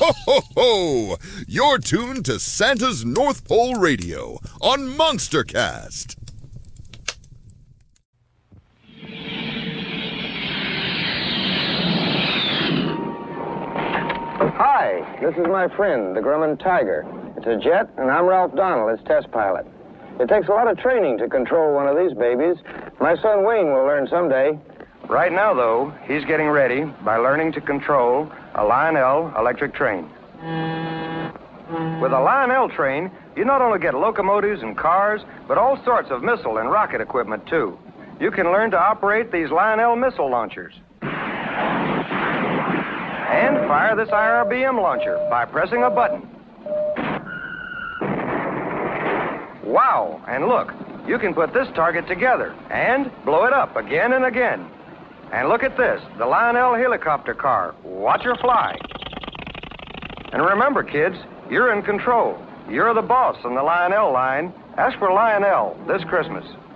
Ho, ho, ho! You're tuned to Santa's North Pole Radio on Monstercast. Hi, this is my friend, the Grumman Tiger. It's a jet, and I'm Ralph Donald, its test pilot. It takes a lot of training to control one of these babies. My son Wayne will learn someday. Right now, though, he's getting ready by learning to control a Lionel electric train. With a Lionel train, you not only get locomotives and cars, but all sorts of missile and rocket equipment, too. You can learn to operate these Lionel missile launchers. And fire this IRBM launcher by pressing a button. Wow, and look, you can put this target together and blow it up again and again. And look at this, the Lionel helicopter car. Watch her fly. And remember, kids, you're in control. You're the boss on the Lionel line. Ask for Lionel this Christmas.